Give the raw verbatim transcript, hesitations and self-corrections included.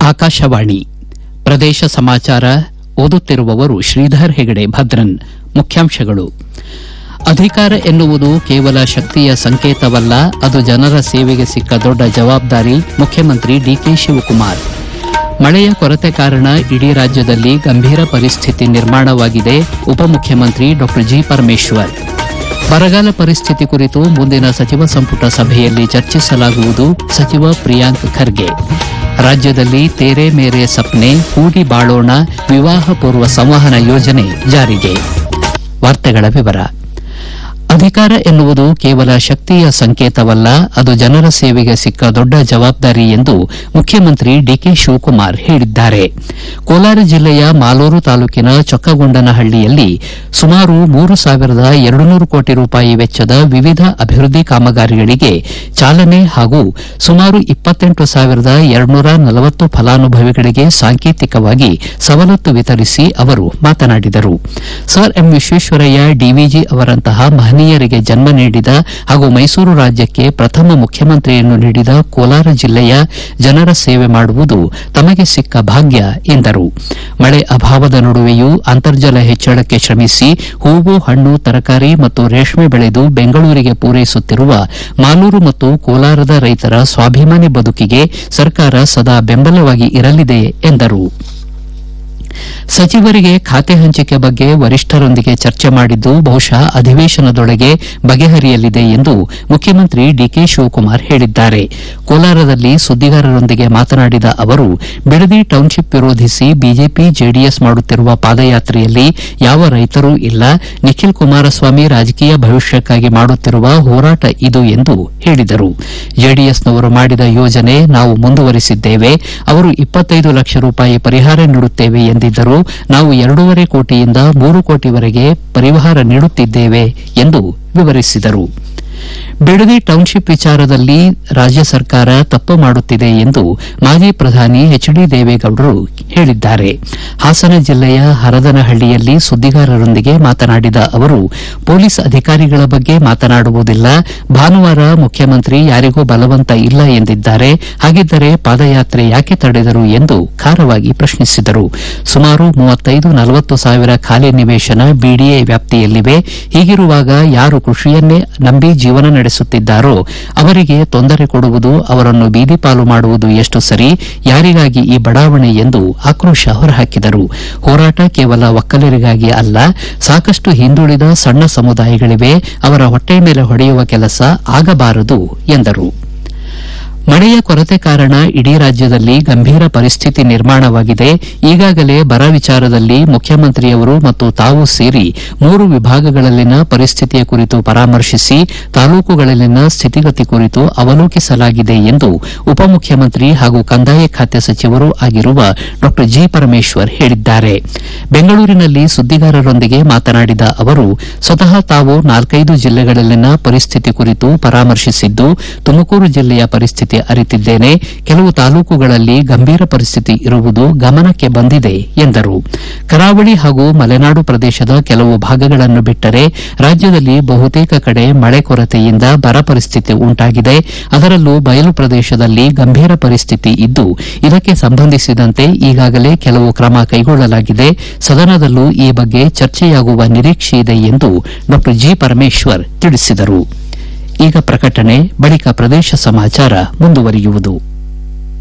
ಆಕಾಶವಾಣಿ ಪ್ರದೇಶ ಸಮಾಚಾರ ಓದುತ್ತಿರುವವರು ಶ್ರೀಧರ್ ಹೆಗಡೆ ಭದ್ರನ್. ಮುಖ್ಯಾಂಶಗಳು. ಅಧಿಕಾರ ಎನ್ನುವುದು ಕೇವಲ ಶಕ್ತಿಯ ಸಂಕೇತವಲ್ಲ, ಅದು ಜನರ ಸೇವೆಗೆ ಸಿಕ್ಕ ದೊಡ್ಡ ಜವಾಬ್ದಾರಿ. ಮುಖ್ಯಮಂತ್ರಿ ಡಿಕೆ ಶಿವಕುಮಾರ್. ಮಳೆಯ ಕೊರತೆ ಕಾರಣ ಇಡೀ ರಾಜ್ಯದಲ್ಲಿ ಗಂಭೀರ ಪರಿಸ್ಥಿತಿ ನಿರ್ಮಾಣವಾಗಿದೆ. ಉಪಮುಖ್ಯಮಂತ್ರಿ ಡಾ ಜಿ ಪರಮೇಶ್ವರ್. ಬರಗಾಲ ಪರಿಸ್ಥಿತಿ ಕುರಿತು ಮುಂದಿನ ಸಚಿವ ಸಂಪುಟ ಸಭೆಯಲ್ಲಿ ಚರ್ಚಿಸಲಾಗುವುದು. ಸಚಿವ ಪ್ರಿಯಾಂಕ್ ಖರ್ಗೆ. ರಾಜ್ಯದಲ್ಲಿ ತೇರೆ ಮೇರೆ ಸಪ್ನೆ ಕೂಡಿ ಬಾಳೋಣ ವಿವಾಹ ಪೂರ್ವ ಸಂವಹನ ಯೋಜನೆ ಜಾರಿಗೆ. ವಾರ್ತೆಗಳ ವಿವರ. ಅಧಿಕಾರ ಎನ್ನುವುದು ಕೇವಲ ಶಕ್ತಿಯ ಸಂಕೇತವಲ್ಲ, ಅದು ಜನರ ಸೇವೆಗೆ ಸಿಕ್ಕ ದೊಡ್ಡ ಜವಾಬ್ದಾರಿ ಎಂದು ಮುಖ್ಯಮಂತ್ರಿ ಡಿಕೆ ಶಿವಕುಮಾರ್ ಹೇಳಿದ್ದಾರೆ. ಕೋಲಾರ ಜಿಲ್ಲೆಯ ಮಾಲೂರು ತಾಲೂಕಿನ ಚೊಕ್ಕಗೊಂಡನಹಳ್ಳಿಯಲ್ಲಿ ಸುಮಾರು ಮೂರು ಸಾವಿರದ ಎರಡು ನೂರು ಕೋಟಿ ರೂಪಾಯಿ ವೆಚ್ಚದ ವಿವಿಧ ಅಭಿವೃದ್ಧಿ ಕಾಮಗಾರಿಗಳಿಗೆ ಚಾಲನೆ ಹಾಗೂ ಸುಮಾರು ಇಪ್ಪತ್ತೆಂಟು ಸಾವಿರದ ಎರಡುನೂರ ನಲವತ್ತು ಫಲಾನುಭವಿಗಳಿಗೆ ಸಾಂಕೇತಿಕವಾಗಿ ಸವಲತ್ತು ವಿತರಿಸಿ ಅವರು ಮಾತನಾಡಿದರು. ಸರ್ ಎಂ ವಿಶ್ವೇಶ್ವರಯ್ಯ ಡಿವಿಜಿ ಅವರಂತಹ ಮಹನೀಯರಿಗೆ ಜನ್ಮ ನೀಡಿದ ಹಾಗೂ ಮೈಸೂರು ರಾಜ್ಯಕ್ಕೆ ಪ್ರಥಮ ಮುಖ್ಯಮಂತ್ರಿಯನ್ನು ನೀಡಿದ ಕೋಲಾರ ಜಿಲ್ಲೆಯ ಜನರ ಸೇವೆ ಮಾಡುವುದು ತಮಗೆ ಸಿಕ್ಕ ಭಾಗ್ಯ ಎಂದರು. ಮಳೆ ಅಭಾವದ ನಡುವೆಯೂ ಅಂತರ್ಜಲ ಹೆಚ್ಚಳಕ್ಕೆ ಶ್ರಮಿಸಿ ಹೂವು, ಹಣ್ಣು, ತರಕಾರಿ ಮತ್ತು ರೇಷ್ಮೆ ಬೆಳೆದು ಬೆಂಗಳೂರಿಗೆ ಪೂರೈಸುತ್ತಿರುವ ಮಾಲೂರು ಮತ್ತು ಕೋಲಾರದ ರೈತರ ಸ್ವಾಭಿಮಾನಿ ಬದುಕಿಗೆ ಸರ್ಕಾರ ಸದಾ ಬೆಂಬಲವಾಗಿ ಇರಲಿದೆ ಎಂದರು. ಸಚಿವರಿಗೆ ಖಾತೆ ಹಂಚಿಕೆ ಬಗ್ಗೆ ವರಿಷ್ಠರೊಂದಿಗೆ ಚರ್ಚೆ ಮಾಡಿದ್ದು ಬಹುಶಃ ಅಧಿವೇಶನದೊಳಗೆ ಬಗೆಹರಿಯಲಿದೆ ಎಂದು ಮುಖ್ಯಮಂತ್ರಿ ಡಿಕೆ ಶಿವಕುಮಾರ್ ಹೇಳಿದ್ದಾರೆ. ಕೋಲಾರದಲ್ಲಿ ಸುದ್ದಿಗಾರರೊಂದಿಗೆ ಮಾತನಾಡಿದ ಅವರು, ಬಿಡದಿ ಟೌನ್ಶಿಪ್ ವಿರೋಧಿಸಿ ಬಿಜೆಪಿ ಜೆಡಿಎಸ್ ಮಾಡುತ್ತಿರುವ ಪಾದಯಾತ್ರೆಯಲ್ಲಿ ಯಾವ ರೈತರೂ ಇಲ್ಲ. ನಿಖಿಲ್ ಕುಮಾರಸ್ವಾಮಿ ರಾಜಕೀಯ ಭವಿಷ್ಯಕ್ಕಾಗಿ ಮಾಡುತ್ತಿರುವ ಹೋರಾಟ ಇದು ಎಂದು ಹೇಳಿದರು. ಜೆಡಿಎಸ್ನವರು ಮಾಡಿದ ಯೋಜನೆ ನಾವು ಮುಂದುವರಿಸಿದ್ದೇವೆ. ಅವರು ಇಪ್ಪತ್ತೈದು ಲಕ್ಷ ರೂಪಾಯಿ ಪರಿಹಾರ ನೀಡುತ್ತೇವೆ ಎಂದಿದ್ದರು. ನಾವು ಎರಡೂವರೆ ಕೋಟಿಯಿಂದ ಮೂರು ಕೋಟಿವರೆಗೆ ಪರಿಹಾರ ನೀಡುತ್ತಿದ್ದೇವೆ ಎಂದು ವಿವರಿಸಿದರು. ಬಿಡದಿ ಟೌನ್ಶಿಪ್ ವಿಚಾರದಲ್ಲಿ ರಾಜ್ಯ ಸರ್ಕಾರ ತಪ್ಪು ಮಾಡುತ್ತಿದೆ ಎಂದು ಮಾಜಿ ಪ್ರಧಾನಿ ಎಚ್ ಡಿ ದೇವೇಗೌಡರು ಹೇಳಿದ್ದಾರೆ. ಹಾಸನ ಜಿಲ್ಲೆಯ ಹರದನಹಳ್ಳಿಯಲ್ಲಿ ಸುದ್ದಿಗಾರರೊಂದಿಗೆ ಮಾತನಾಡಿದ ಅವರು, ಪೊಲೀಸ್ ಅಧಿಕಾರಿಗಳ ಬಗ್ಗೆ ಮಾತನಾಡುವುದಿಲ್ಲ. ಭಾನುವಾರ ಮುಖ್ಯಮಂತ್ರಿ ಯಾರಿಗೂ ಬಲವಂತ ಇಲ್ಲ ಎಂದಿದ್ದಾರೆ. ಹಾಗಿದ್ದರೆ ಪಾದಯಾತ್ರೆ ಯಾಕೆ ತಡೆದರು ಎಂದು ಖಾರವಾಗಿ ಪ್ರಶ್ನಿಸಿದರು. ಸುಮಾರು ಮೂವತ್ತೈದು ನಲವತ್ತು ಸಾವಿರ ಖಾಲಿ ನಿವೇಶನ ಬಿಡಿಎ ವ್ಯಾಪ್ತಿಯಲ್ಲಿವೆ. ಹೀಗಿರುವಾಗ ಯಾರು ಕೃಷಿಯನ್ನೇ ನಂಬಿ ಜೀವನ ನಡೆಸುತ್ತಿದ್ದಾರೋ ಅವರಿಗೆ ತೊಂದರೆ ಕೊಡುವುದು, ಅವರನ್ನು ಬೀದಿಪಾಲು ಮಾಡುವುದು ಎಷ್ಟು ಸರಿ? ಯಾರಿಗಾಗಿ ಈ ಬಡಾವಣೆ ಎಂದು ಆಕ್ರೋಶ ಹೊರಹಾಕಿದರು. ಹೋರಾಟ ಕೇವಲ ಒಕ್ಕಲಿಗರಿಗಾಗಿ ಅಲ್ಲ, ಸಾಕಷ್ಟು ಹಿಂದುಳಿದ ಸಣ್ಣ ಸಮುದಾಯಗಳಿವೆ. ಅವರ ಹೊಟ್ಟೆ ಮೇಲೆ ಹೊಡೆಯುವ ಕೆಲಸ ಆಗಬಾರದು ಎಂದರು. ಮಳೆಯ ಕೊರತೆ ಕಾರಣ ಇಡೀ ರಾಜ್ಯದಲ್ಲಿ ಗಂಭೀರ ಪರಿಸ್ಥಿತಿ ನಿರ್ಮಾಣವಾಗಿದೆ. ಈಗಾಗಲೇ ಬರ ವಿಚಾರದಲ್ಲಿ ಮುಖ್ಯಮಂತ್ರಿಯವರು ಮತ್ತು ತಾವು ಸೇರಿ ಮೂರು ವಿಭಾಗಗಳಲ್ಲಿನ ಪರಿಸ್ಥಿತಿಯ ಕುರಿತು ಪರಾಮರ್ಶಿಸಿ ತಾಲೂಕುಗಳಲ್ಲಿನ ಸ್ಥಿತಿಗತಿ ಕುರಿತು ಅವಲೋಕಿಸಲಾಗಿದೆ ಎಂದು ಉಪಮುಖ್ಯಮಂತ್ರಿ ಹಾಗೂ ಕಂದಾಯ ಖಾತೆ ಸಚಿವರೂ ಆಗಿರುವ ಡಾ ಜಿ ಪರಮೇಶ್ವರ್ ಹೇಳಿದ್ದಾರೆ. ಬೆಂಗಳೂರಿನಲ್ಲಿ ಸುದ್ದಿಗಾರರೊಂದಿಗೆ ಮಾತನಾಡಿದ ಅವರು, ಸ್ವತಃ ತಾವು ನಾಲ್ಕೈದು ಜಿಲ್ಲೆಗಳಲ್ಲಿನ ಪರಿಸ್ಥಿತಿ ಕುರಿತು ಪರಾಮರ್ಶಿಸಿದ್ದು ತುಮಕೂರು ಜಿಲ್ಲೆಯ ಪರಿಸ್ಥಿತಿ ಅರಿತಿದ್ದೇನೆ. ಕೆಲವು ತಾಲೂಕುಗಳಲ್ಲಿ ಗಂಭೀರ ಪರಿಸ್ಥಿತಿ ಇರುವುದು ಗಮನಕ್ಕೆ ಬಂದಿದೆ ಎಂದರು. ಕರಾವಳಿ ಹಾಗೂ ಮಲೆನಾಡು ಪ್ರದೇಶದ ಕೆಲವು ಭಾಗಗಳನ್ನು ಬಿಟ್ಟರೆ ರಾಜ್ಯದಲ್ಲಿ ಬಹುತೇಕ ಕಡೆ ಮಳೆ ಕೊರತೆಯಿಂದ ಬರ ಪರಿಸ್ಥಿತಿ ಉಂಟಾಗಿದೆ. ಅದರಲ್ಲೂ ಬಯಲು ಪ್ರದೇಶದಲ್ಲಿ ಗಂಭೀರ ಪರಿಸ್ಥಿತಿ ಇದ್ದು ಇದಕ್ಕೆ ಸಂಬಂಧಿಸಿದಂತೆ ಈಗಾಗಲೇ ಕೆಲವು ಕ್ರಮ ಕೈಗೊಳ್ಳಲಾಗಿದೆ. ಸದನದಲ್ಲೂ ಈ ಬಗ್ಗೆ ಚರ್ಚೆಯಾಗುವ ನಿರೀಕ್ಷೆಯಿದೆ ಎಂದು ಡಾ ಜಿ ಪರಮೇಶ್ವರ್ ತಿಳಿಸಿದರು. ಈಗ ಪ್ರಕಟಣೆ, ಬಳಿಕ ಪ್ರದೇಶ ಸಮಾಚಾರ ಮುಂದುವರಿಯುವುದು.